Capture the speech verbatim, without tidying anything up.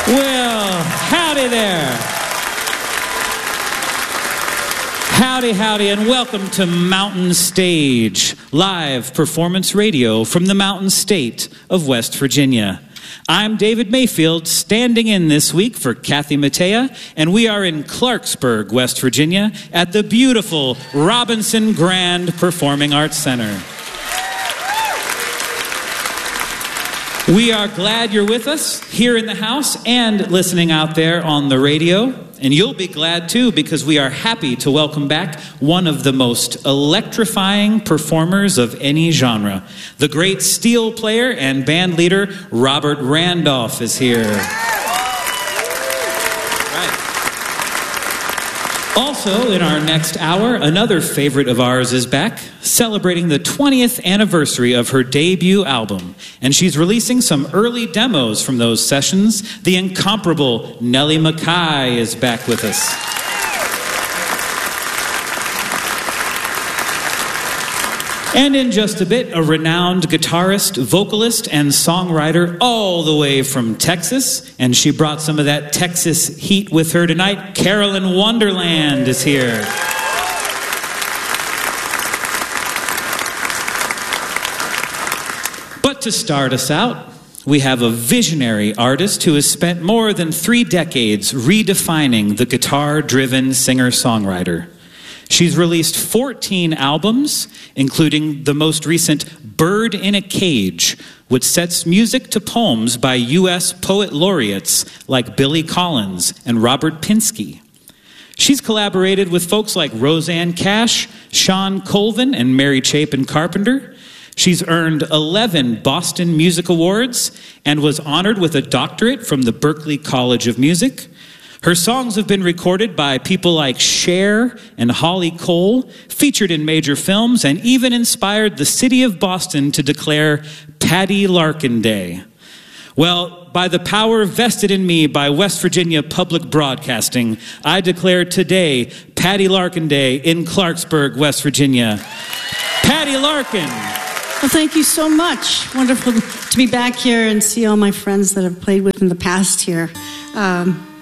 Well, howdy there. Howdy, howdy, and welcome to Mountain Stage, live performance radio from the Mountain State of West Virginia. I'm David Mayfield, standing in this week for Kathy Mattea, and we are in Clarksburg, West Virginia, at the beautiful Robinson Grand Performing Arts Center. We are glad you're with us here in the house and listening out there on the radio. And you'll be glad too, because we are happy to welcome back one of the most electrifying performers of any genre. The great steel player and band leader, Robert Randolph, is here. Also, in our next hour, another favorite of ours is back, celebrating the twentieth anniversary of her debut album. And she's releasing some early demos from those sessions. The incomparable Nellie McKay is back with us. And in just a bit, a renowned guitarist, vocalist, and songwriter all the way from Texas. And she brought some of that Texas heat with her tonight. Carolyn Wonderland is here. But to start us out, we have a visionary artist who has spent more than three decades redefining the guitar-driven singer-songwriter. She's released fourteen albums, including the most recent Bird in a Cage, which sets music to poems by U S poet laureates like Billy Collins and Robert Pinsky. She's collaborated with folks like Rosanne Cash, Sean Colvin, and Mary Chapin Carpenter. She's earned eleven Boston Music Awards and was honored with a doctorate from the Berklee College of Music. Her songs have been recorded by people like Cher and Holly Cole, featured in major films, and even inspired the city of Boston to declare Paddy Larkin Day. Well, by the power vested in me by West Virginia Public Broadcasting, I declare today Paddy Larkin Day in Clarksburg, West Virginia. Paddy Larkin. Well, thank you so much. Wonderful to be back here and see all my friends that I've played with in the past here. Um,